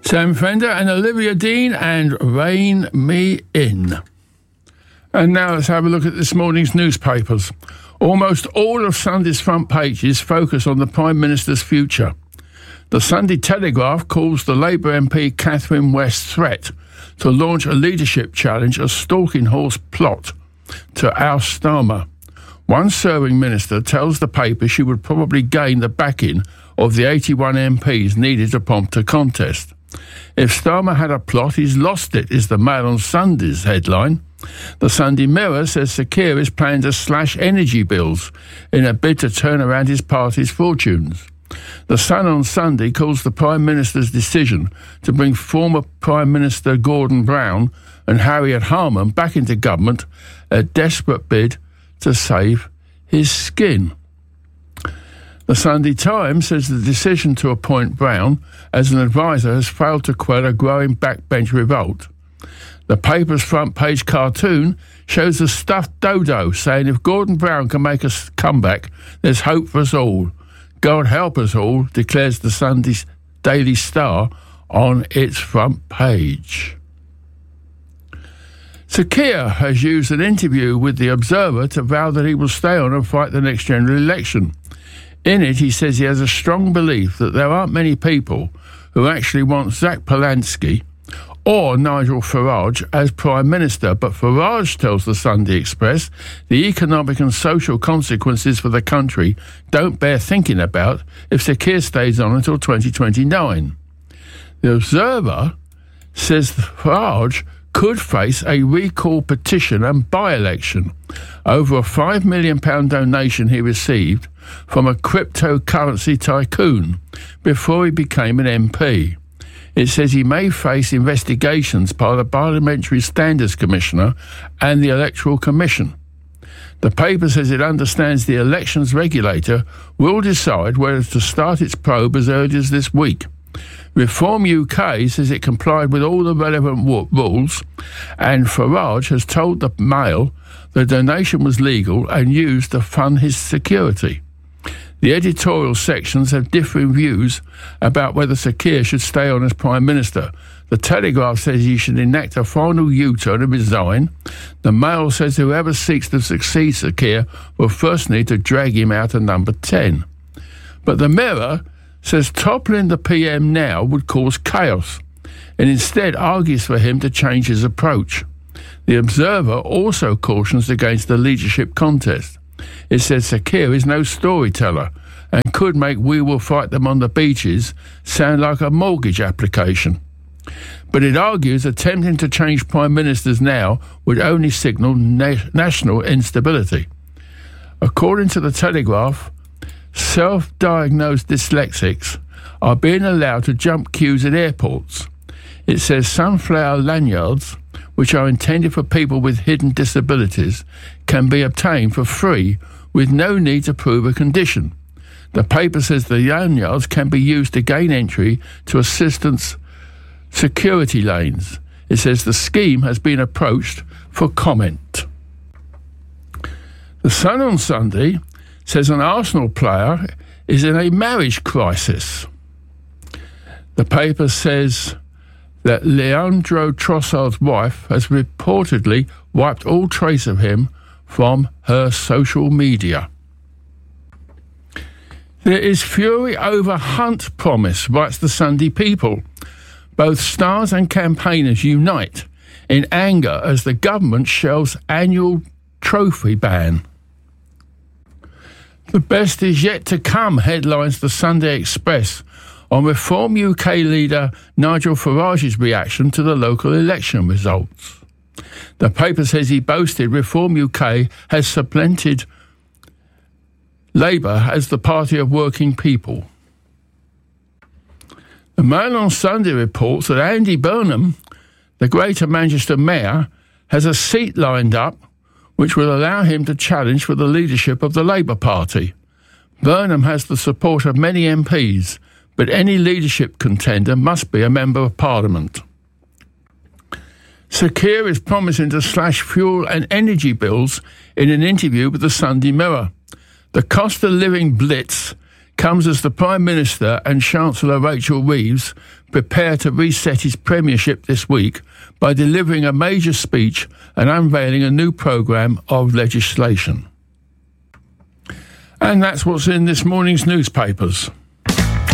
Sam Fender and Olivia Dean and Rein Me In. And now let's have a look at this morning's newspapers. Almost all of Sunday's front pages focus on the Prime Minister's future. The Sunday Telegraph calls the Labour MP Catherine West's threat to launch a leadership challenge a stalking horse plot to oust Starmer. One serving minister tells the paper she would probably gain the backing of the 81 MPs needed to prompt a contest. If Starmer had a plot, he's lost it, is the Mail on Sunday's headline. The Sunday Mirror says Sir Keir is planning to slash energy bills in a bid to turn around his party's fortunes. The Sun on Sunday calls the Prime Minister's decision to bring former Prime Minister Gordon Brown and Harriet Harman back into government a desperate bid to save his skin. The Sunday Times says the decision to appoint Brown as an advisor has failed to quell a growing backbench revolt. The paper's front page cartoon shows a stuffed dodo saying if Gordon Brown can make a comeback, there's hope for us all. God help us all, declares the Sunday's Daily Star on its front page. Sir Keir has used an interview with The Observer to vow that he will stay on and fight the next general election. In it, he says he has a strong belief that there aren't many people who actually want Zach Polanski or Nigel Farage as Prime Minister, but Farage tells the Sunday Express the economic and social consequences for the country don't bear thinking about if Sir Keir stays on until 2029. The Observer says Farage could face a recall petition and by-election over a £5 million donation he received from a cryptocurrency tycoon before he became an MP. It says he may face investigations by the Parliamentary Standards Commissioner and the Electoral Commission. The paper says it understands the elections regulator will decide whether to start its probe as early as this week. Reform UK says it complied with all the relevant rules, and Farage has told the Mail the donation was legal and used to fund his security. The editorial sections have differing views about whether Sir Keir should stay on as Prime Minister. The Telegraph says he should enact a final U-turn and resign. The Mail says whoever seeks to succeed Sir Keir will first need to drag him out of number 10. But the Mirror says toppling the PM now would cause chaos, and instead argues for him to change his approach. The Observer also cautions against the leadership contest. It says Sir Keir is no storyteller and could make "We Will Fight Them on the Beaches" sound like a mortgage application. But it argues attempting to change Prime Ministers now would only signal national instability. According to the Telegraph, self-diagnosed dyslexics are being allowed to jump queues at airports. It says sunflower lanyards, which are intended for people with hidden disabilities, can be obtained for free with no need to prove a condition. The paper says the lanyards can be used to gain entry to assistance security lanes. It says the scheme has been approached for comment. The Sun on Sunday says an Arsenal player is in a marriage crisis. The paper says that Leandro Trossard's wife has reportedly wiped all trace of him from her social media. There is fury over Hunt promise, writes the Sunday People. Both stars and campaigners unite in anger as the government shelves annual trophy ban. The best is yet to come, headlines the Sunday Express on Reform UK leader Nigel Farage's reaction to the local election results. The paper says he boasted Reform UK has supplanted Labour as the party of working people. The Mail on Sunday reports that Andy Burnham, the Greater Manchester Mayor, has a seat lined up which will allow him to challenge for the leadership of the Labour Party. Burnham has the support of many MPs, but any leadership contender must be a Member of Parliament. Sir Keir is promising to slash fuel and energy bills in an interview with the Sunday Mirror. The cost of living blitz comes as the Prime Minister and Chancellor Rachel Reeves prepare to reset his premiership this week by delivering a major speech and unveiling a new programme of legislation. And that's what's in this morning's newspapers.